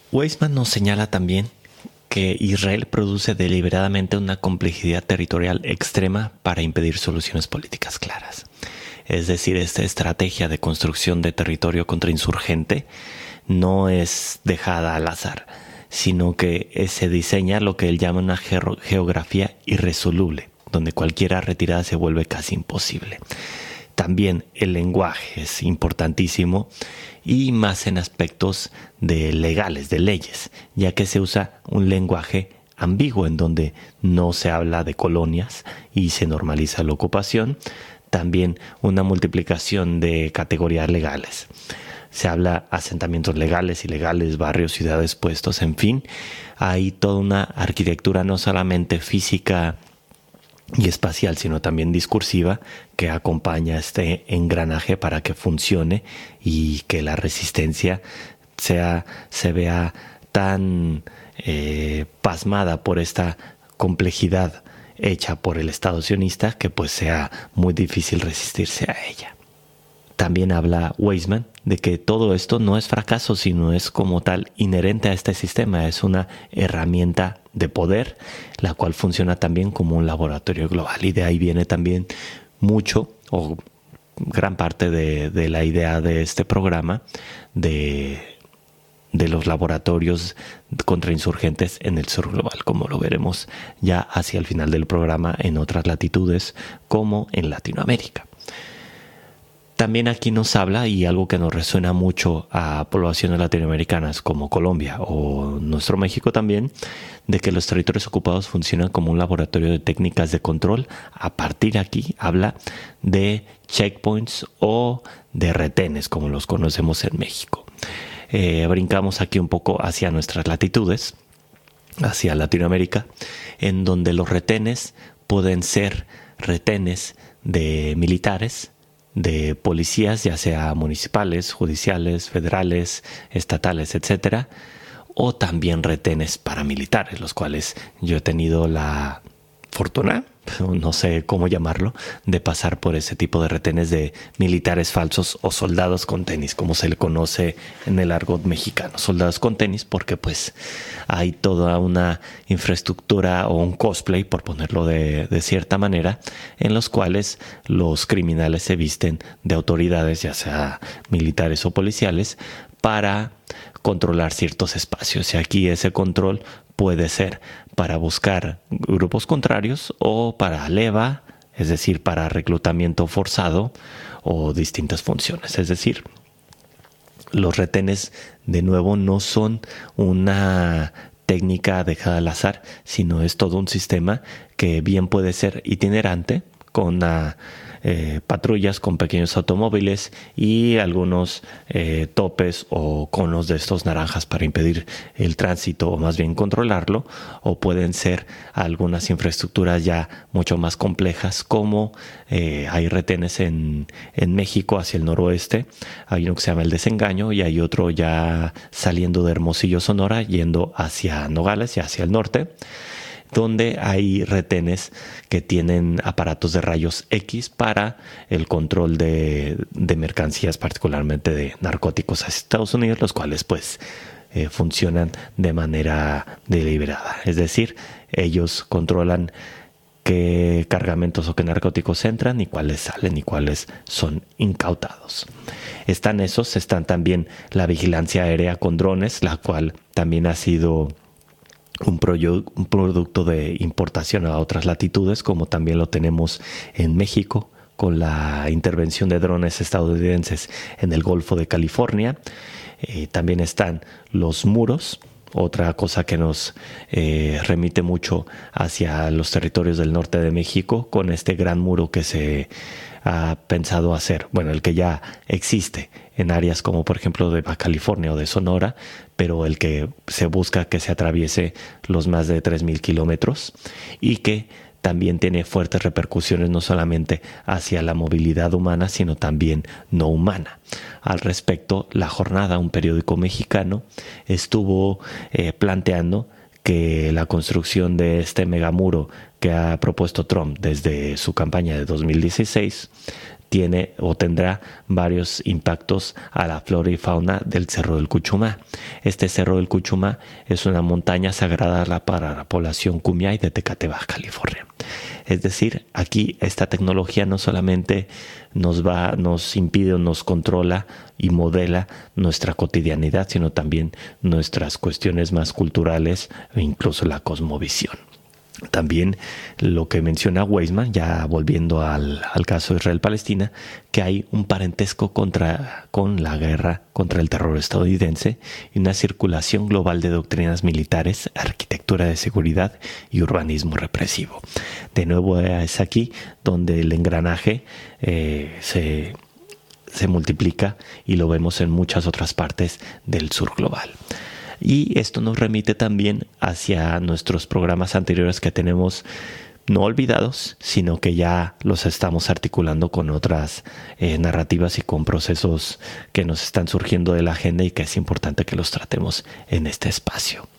Weizmann nos señala también que Israel produce deliberadamente una complejidad territorial extrema para impedir soluciones políticas claras. Es decir, esta estrategia de construcción de territorio contrainsurgente no es dejada al azar, sino que se diseña lo que él llama una geografía irresoluble, donde cualquier retirada se vuelve casi imposible. También el lenguaje es importantísimo y más en aspectos de legales, de leyes, ya que se usa un lenguaje ambiguo en donde no se habla de colonias y se normaliza la ocupación. También una multiplicación de categorías legales. Se habla asentamientos legales, ilegales, barrios, ciudades, puestos, en fin. Hay toda una arquitectura no solamente física y espacial, sino también discursiva, que acompaña este engranaje para que funcione y que la resistencia se vea tan pasmada por esta complejidad hecha por el Estado sionista que pues sea muy difícil resistirse a ella. También habla Weizmann de que todo esto no es fracaso, sino es como tal inherente a este sistema, es una herramienta de poder, la cual funciona también como un laboratorio global. Y de ahí viene también mucho, o gran parte de la idea de este programa, de los laboratorios contrainsurgentes en el sur global, como lo veremos ya hacia el final del programa en otras latitudes, como en Latinoamérica. También aquí nos habla, y algo que nos resuena mucho a poblaciones latinoamericanas como Colombia o nuestro México también, de que los territorios ocupados funcionan como un laboratorio de técnicas de control. A partir de aquí habla de checkpoints o de retenes, como los conocemos en México. Brincamos aquí un poco hacia nuestras latitudes, hacia Latinoamérica, en donde los retenes pueden ser retenes de militares, de policías, ya sea municipales, judiciales, federales, estatales, etcétera, o también retenes paramilitares, los cuales yo he tenido la fortuna, no sé cómo llamarlo, de pasar por ese tipo de retenes de militares falsos o soldados con tenis, como se le conoce en el argot mexicano. Soldados con tenis porque pues hay toda una infraestructura o un cosplay, por ponerlo de cierta manera, en los cuales los criminales se visten de autoridades, ya sea militares o policiales, para controlar ciertos espacios. Y aquí ese control puede ser para buscar grupos contrarios o para leva, es decir, para reclutamiento forzado o distintas funciones. Es decir, los retenes, de nuevo, no son una técnica dejada al azar, sino es todo un sistema que bien puede ser itinerante, con patrullas con pequeños automóviles y algunos topes o conos de estos naranjas para impedir el tránsito o más bien controlarlo, o pueden ser algunas infraestructuras ya mucho más complejas, como hay retenes en México hacia el noroeste. Hay uno que se llama El Desengaño y hay otro ya saliendo de Hermosillo, Sonora, yendo hacia Nogales y hacia el norte, donde hay retenes que tienen aparatos de rayos X para el control de mercancías, particularmente de narcóticos hacia Estados Unidos, los cuales pues funcionan de manera deliberada. Es decir, ellos controlan qué cargamentos o qué narcóticos entran y cuáles salen y cuáles son incautados. Están también la vigilancia aérea con drones, la cual también ha sido un producto de importación a otras latitudes, como también lo tenemos en México con la intervención de drones estadounidenses en el Golfo de California. También están los muros, otra cosa que nos remite mucho hacia los territorios del norte de México, con este gran muro que se ha pensado hacer, bueno, el que ya existe en áreas como por ejemplo de Baja California o de Sonora, pero el que se busca que se atraviese los más de 3,000 kilómetros y que también tiene fuertes repercusiones no solamente hacia la movilidad humana, sino también no humana. Al respecto, La Jornada, un periódico mexicano, estuvo planteando que la construcción de este megamuro que ha propuesto Trump desde su campaña de 2016 tiene o tendrá varios impactos a la flora y fauna del Cerro del Cuchumá. Este Cerro del Cuchumá es una montaña sagrada para la población Kumeyaay de Tecate, Baja California. Es decir, aquí esta tecnología no solamente nos impide o nos controla y modela nuestra cotidianidad, sino también nuestras cuestiones más culturales e incluso la cosmovisión. También lo que menciona Weisman, ya volviendo al caso de Israel-Palestina, que hay un parentesco con la guerra contra el terror estadounidense y una circulación global de doctrinas militares, arquitectura de seguridad y urbanismo represivo. De nuevo es aquí donde el engranaje se multiplica y lo vemos en muchas otras partes del sur global. Y esto nos remite también hacia nuestros programas anteriores que tenemos no olvidados, sino que ya los estamos articulando con otras narrativas y con procesos que nos están surgiendo de la agenda y que es importante que los tratemos en este espacio.